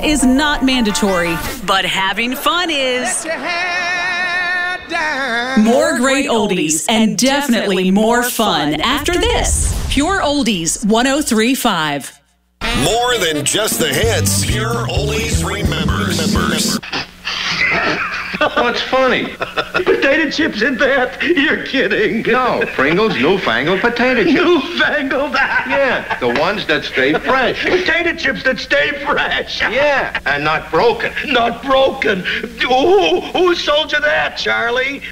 is not mandatory, but having fun is. More great oldies and definitely more fun after this. Pure Oldies 103.5. More than just the hits. Pure Oldies remembers. What's funny? Potato chips in that? You're kidding. No, Pringles newfangled potato chips. Newfangled? Yeah, the ones that stay fresh. Potato chips that stay fresh. Yeah, and not broken. Not broken. Who sold you that, Charlie?